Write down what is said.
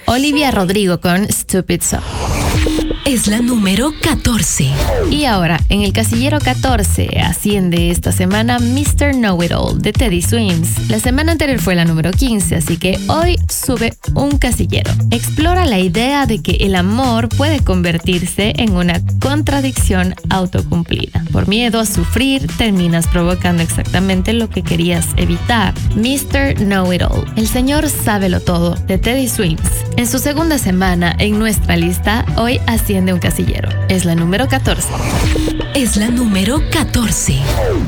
Olivia Rodrigo con Stupid Song. Es la número 14. Y ahora, en el casillero 14, asciende esta semana Mr. Know-It-All de Teddy Swims. La semana anterior fue la número 15, así que hoy sube un casillero. Explora la idea de que el amor puede convertirse en una contradicción autocumplida. Por miedo a sufrir, terminas provocando exactamente lo que querías evitar. Mr. Know-It-All, el señor sábelo todo, de Teddy Swims. En su segunda semana en nuestra lista, hoy asciende un casillero. Es la número 14. Es la número 14.